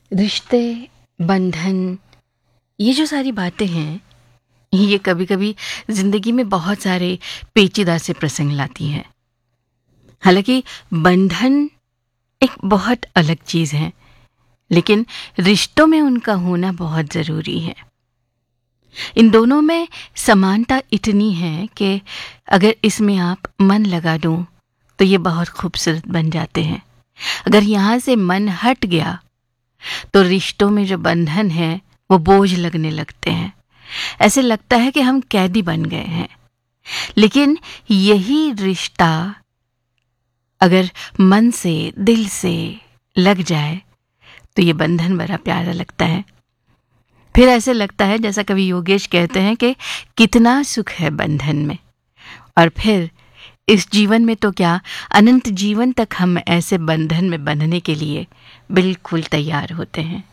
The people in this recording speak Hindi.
रिश्ते, बंधन, ये जो सारी बातें हैं, ये कभी कभी जिंदगी में बहुत सारे पेचीदा से प्रसंग लाती हैं। हालांकि बंधन एक बहुत अलग चीज है, लेकिन रिश्तों में उनका होना बहुत जरूरी है। इन दोनों में समानता इतनी है कि अगर इसमें आप मन लगा दूं तो ये बहुत खूबसूरत बन जाते हैं। अगर यहाँ से मन हट गया तो रिश्तों में जो बंधन है वो बोझ लगने लगते हैं। ऐसे लगता है कि हम कैदी बन गए हैं। लेकिन यही रिश्ता अगर मन से, दिल से लग जाए तो ये बंधन बड़ा प्यारा लगता है। फिर ऐसे लगता है, जैसा कवि योगेश कहते हैं, कि कितना सुख है बंधन में। और फिर इस जीवन में तो क्या, अनंत जीवन तक हम ऐसे बंधन में बंधने के लिए बिल्कुल तैयार होते हैं।